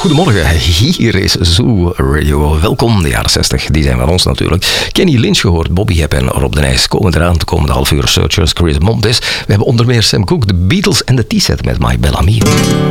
Goedemorgen, hier is Zoo Radio. Welkom, de jaren 60, die zijn van ons natuurlijk. Kenny Lynch gehoord, Bobby Hebb en Rob de Nijs komen eraan. De komende half uur Searchers, Chris Montes. We hebben onder meer Sam Cooke, de Beatles en de T-set met My Bellamy.